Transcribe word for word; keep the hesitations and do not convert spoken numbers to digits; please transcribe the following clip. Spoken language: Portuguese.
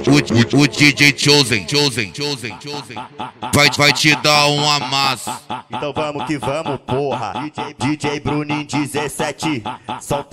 o, o D J Chosen, Chosen, Chosen, Chosen, vai, vai te dar um amasso. Então vamos que vamos, porra. D J, D J Bruninho dezessete, solta